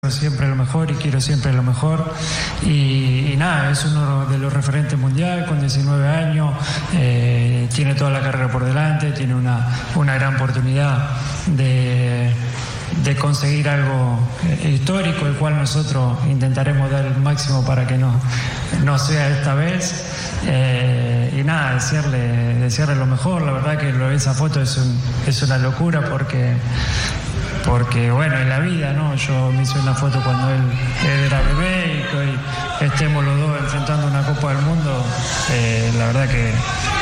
siempre lo mejor y quiero siempre lo mejor. Y nada, es uno de los referentes mundial con 19 años, tiene toda la carrera por delante, tiene una gran oportunidad de conseguir algo histórico, el cual nosotros intentaremos dar el máximo para que no sea esta vez. Y nada, desearle lo mejor. La verdad que esa foto es una locura porque bueno, en la vida, ¿no? Yo me hice una foto cuando él era bebé y que hoy estemos los dos enfrentando una Copa del Mundo, la verdad que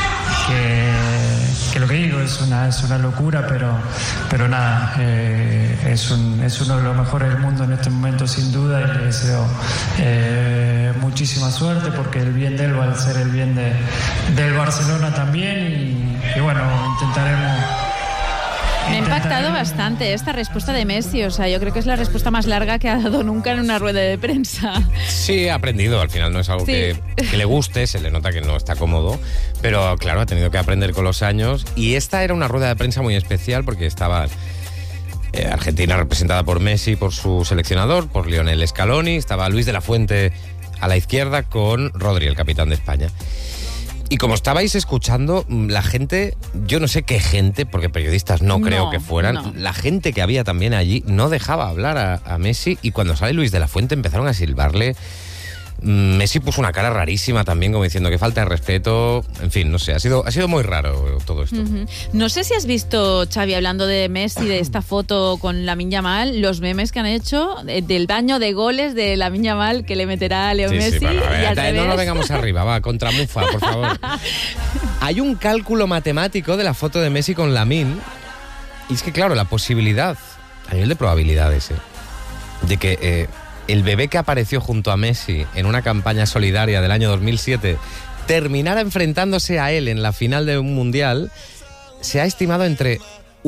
lo que digo es una locura, pero nada, es uno de los mejores del mundo en este momento sin duda, y le deseo muchísima suerte porque el bien de él va a ser el bien del Barcelona también, y bueno, intentaremos. Me ha impactado bastante esta respuesta de Messi, o sea, yo creo que es la respuesta más larga que ha dado nunca en una rueda de prensa. Sí, ha aprendido, al final no es algo que le guste, se le nota que no está cómodo, pero claro, ha tenido que aprender con los años, y esta era una rueda de prensa muy especial porque estaba Argentina representada por Messi, por su seleccionador, por Lionel Scaloni, estaba Luis de la Fuente a la izquierda con Rodri, el capitán de España. Y como estabais escuchando, la gente, yo no sé qué gente, porque periodistas no creo que fueran, la gente que había también allí no dejaba hablar a Messi, y cuando sale Luis de la Fuente empezaron a silbarle. Messi puso una cara rarísima también, como diciendo que falta de respeto. En fin, no sé, ha sido muy raro todo esto. No sé si has visto, Xavi, hablando de Messi, de esta foto con Lamine Yamal, los memes que han hecho del baño de goles de Lamine Yamal que le meterá a Leo Messi. Bueno, y al revés. No lo vengamos arriba, va, contra Mufa, por favor. Hay un cálculo matemático de la foto de Messi con Lamine, y es que, claro, la posibilidad, a nivel de probabilidades, de que el bebé que apareció junto a Messi en una campaña solidaria del año 2007 terminara enfrentándose a él en la final de un mundial, se ha estimado entre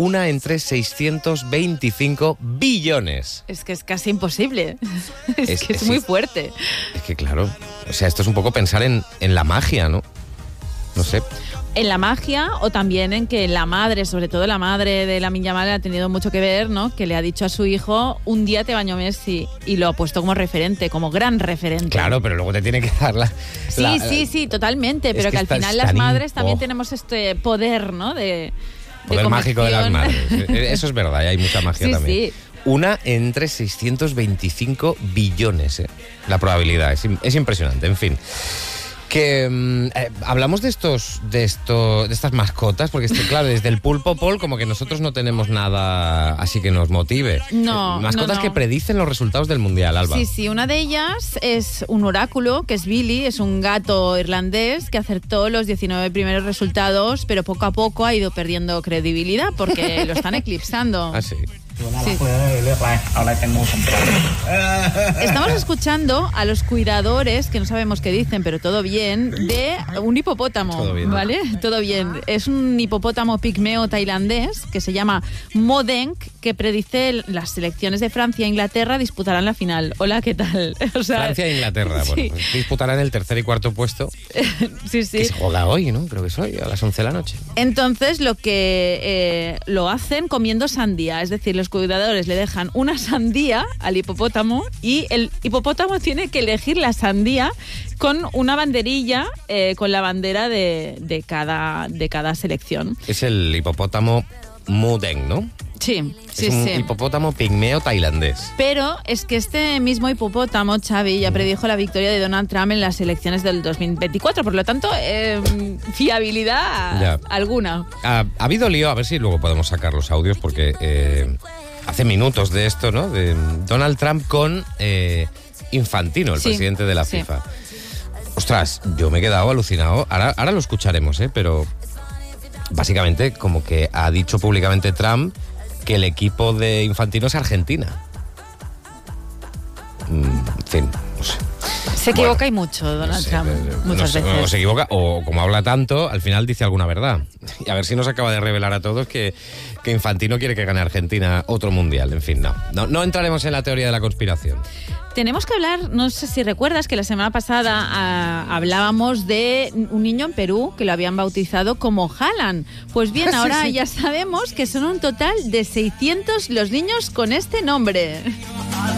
625 billones. Es que es casi imposible. Es que es muy fuerte. Es que claro, o sea, esto es un poco pensar en la magia, ¿no? No sé. En la magia, o también en que la madre, sobre todo la madre de Lamine Yamal, ha tenido mucho que ver, ¿no? Que le ha dicho a su hijo, un día te bañó Messi, y lo ha puesto como referente, como gran referente. Claro, pero luego te tiene que dar Sí, totalmente, pero que al final las madres también tenemos este poder, ¿no? Poder mágico de las madres. Eso es verdad, y hay mucha magia también. Sí. Una entre 625 billones, la probabilidad. Es impresionante, en fin. Que hablamos de estas mascotas, porque claro, desde el Pulpo Paul como que nosotros no tenemos nada así que nos motive. Mascotas que predicen los resultados del Mundial, Alba. Sí, una de ellas es un oráculo, que es Billy, es un gato irlandés que acertó los 19 primeros resultados, pero poco a poco ha ido perdiendo credibilidad porque lo están eclipsando. Ah, sí. Sí. Estamos escuchando a los cuidadores, que no sabemos qué dicen, pero todo bien, de un hipopótamo. Todo bien. ¿Vale? Todo bien. Es un hipopótamo pigmeo tailandés que se llama Modeng, que predice las selecciones de Francia e Inglaterra disputarán la final. Hola, ¿qué tal? O sea, Francia e Inglaterra, sí. Bueno, pues disputarán el tercer y cuarto puesto. Sí. Que se juega hoy, ¿no? Creo que es hoy, a las 11 de la noche. Entonces, lo que lo hacen comiendo sandía, es decir, los cuidadores le dejan una sandía al hipopótamo y el hipopótamo tiene que elegir la sandía con una banderilla, con la bandera de cada selección. Es el hipopótamo Modeng, ¿no? Sí. Es un hipopótamo pigmeo tailandés. Pero es que este mismo hipopótamo, Xavi, ya predijo la victoria de Donald Trump en las elecciones del 2024. Por lo tanto, fiabilidad alguna. Ha habido lío, a ver si luego podemos sacar los audios, porque hace minutos de esto, ¿no? De Donald Trump con Infantino, el presidente de la FIFA. Ostras, yo me he quedado alucinado. Ahora lo escucharemos, pero básicamente como que ha dicho públicamente Trump que el equipo de Infantino es Argentina. En fin, no sé. Se equivoca y mucho, Donald Trump, muchas veces. O se equivoca, o como habla tanto, al final dice alguna verdad. Y a ver si nos acaba de revelar a todos que Infantino quiere que gane Argentina otro mundial. En fin, no entraremos en la teoría de la conspiración. Tenemos que hablar, no sé si recuerdas que la semana pasada hablábamos de un niño en Perú que lo habían bautizado como Haaland. Pues bien, ahora ya sabemos que son un total de 600 los niños con este nombre.